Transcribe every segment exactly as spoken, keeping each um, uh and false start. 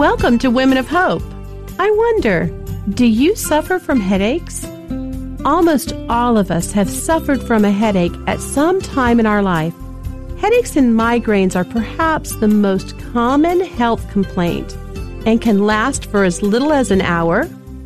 Welcome to Women of Hope. I wonder, do you suffer from headaches? Almost all of us have suffered from a headache at some time in our life. Headaches and migraines are perhaps the most common health complaint and can last for as little as an hour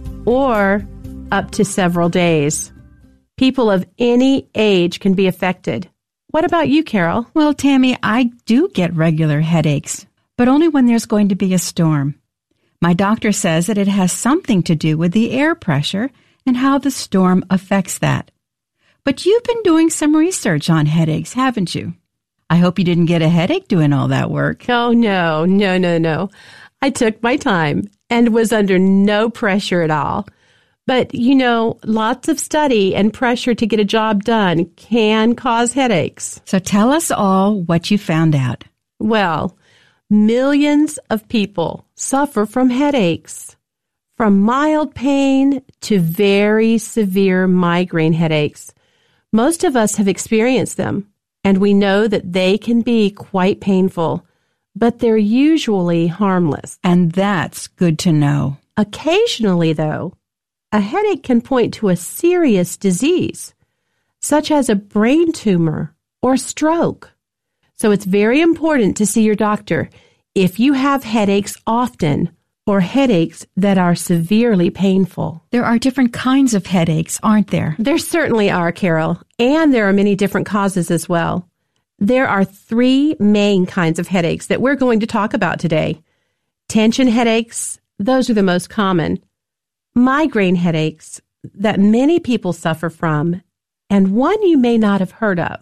or up to several days. People of any age can be affected. What about you, Carol? Well, Tammy, I do get regular headaches, but only when there's going to be a storm. My doctor says that it has something to do with the air pressure and how the storm affects that. But you've been doing some research on headaches, haven't you? I hope you didn't get a headache doing all that work. Oh, no, no, no, no. I took my time and was under no pressure at all. But, you know, lots of study and pressure to get a job done can cause headaches. So tell us all what you found out. Well, millions of people suffer from headaches, from mild pain to very severe migraine headaches. Most of us have experienced them, and we know that they can be quite painful, but they're usually harmless. And that's good to know. Occasionally, though, a headache can point to a serious disease, such as a brain tumor or stroke. So it's very important to see your doctor if you have headaches often or headaches that are severely painful. There are different kinds of headaches, aren't there? There certainly are, Carol, and there are many different causes as well. There are three main kinds of headaches that we're going to talk about today. Tension headaches, those are the most common. Migraine headaches that many people suffer from, and one you may not have heard of.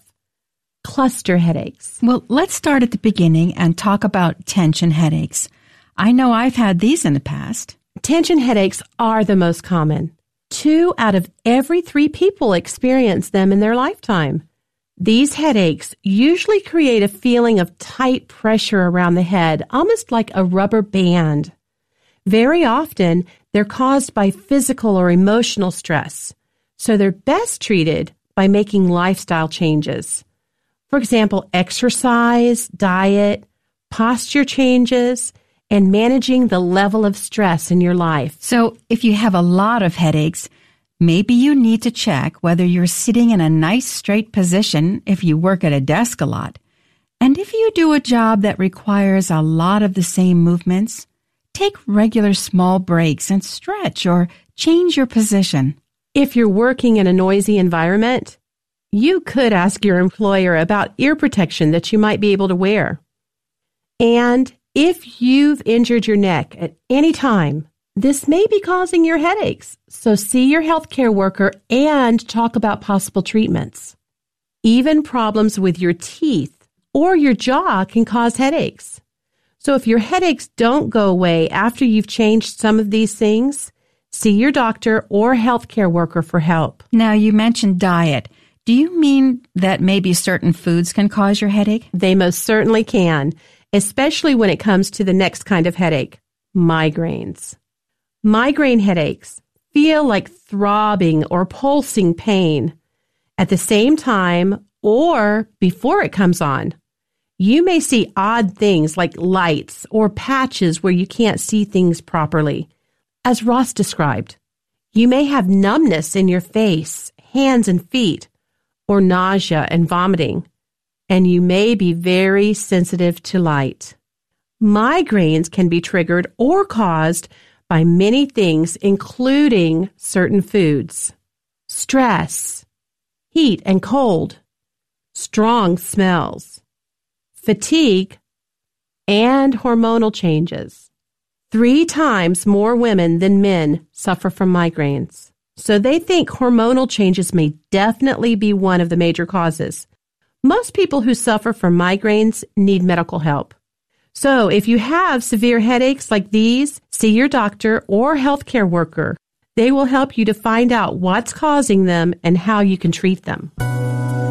Cluster headaches. Well, let's start at the beginning and talk about tension headaches. I know I've had these in the past. Tension headaches are the most common. Two out of every three people experience them in their lifetime. These headaches usually create a feeling of tight pressure around the head, almost like a rubber band. Very often, they're caused by physical or emotional stress, so they're best treated by making lifestyle changes. For example, exercise, diet, posture changes, and managing the level of stress in your life. So if you have a lot of headaches, maybe you need to check whether you're sitting in a nice straight position if you work at a desk a lot. And if you do a job that requires a lot of the same movements, take regular small breaks and stretch or change your position. If you're working in a noisy environment, you could ask your employer about ear protection that you might be able to wear. And if you've injured your neck at any time, this may be causing your headaches. So see your healthcare worker and talk about possible treatments. Even problems with your teeth or your jaw can cause headaches. So if your headaches don't go away after you've changed some of these things, see your doctor or healthcare worker for help. Now, you mentioned diet. Do you mean that maybe certain foods can cause your headache? They most certainly can, especially when it comes to the next kind of headache, migraines. Migraine headaches feel like throbbing or pulsing pain at the same time or before it comes on. You may see odd things like lights or patches where you can't see things properly. As Ross described, you may have numbness in your face, hands, and feet, or nausea and vomiting, and you may be very sensitive to light. Migraines can be triggered or caused by many things, including certain foods, stress, heat and cold, strong smells, fatigue, and hormonal changes. Three times more women than men suffer from migraines. So they think hormonal changes may definitely be one of the major causes. Most people who suffer from migraines need medical help. So if you have severe headaches like these, see your doctor or healthcare worker. They will help you to find out what's causing them and how you can treat them.